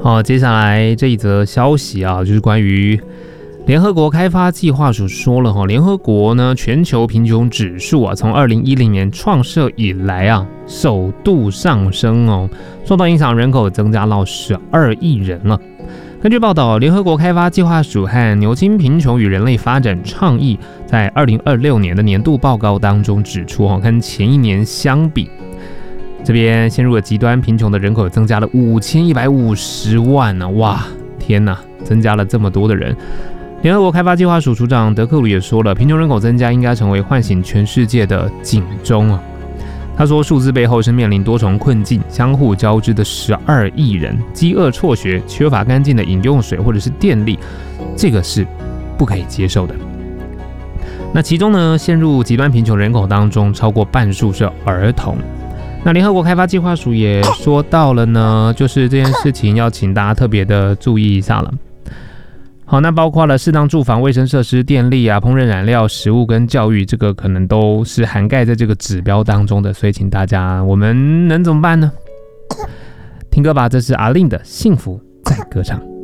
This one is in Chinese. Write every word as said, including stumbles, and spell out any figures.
好，接下来这一则消息啊，就是关于联合国开发计划署说了哈，联合国呢全球贫穷指数啊，从二零一零年创设以来啊，首度上升哦，受到影响人口增加到十二亿人了。根据报道，联合国开发计划署和牛津贫穷与人类发展倡议在二零二六年的年度报告当中指出，哈，跟前一年相比，这边陷入了极端贫穷的人口增加了五千一百五十万呢、啊！哇，天哪，增加了这么多的人！联合国开发计划署署长德克鲁也说了，贫穷人口增加应该成为唤醒全世界的警钟啊！他说，数字背后是面临多重困境、相互交织的十二亿人，饥饿、辍学、缺乏干净的饮用水或者是电力，这个是不可以接受的。那其中呢，陷入极端贫穷人口当中，超过半数是儿童。那联合国开发计划署也说到了呢，就是这件事情要请大家特别的注意一下了。好，那包括了适当住房、卫生设施、电力啊、烹饪燃料、食物跟教育，这个可能都是涵盖在这个指标当中的，所以请大家，我们能怎么办呢？听歌吧，这是阿令的《幸福在歌唱》。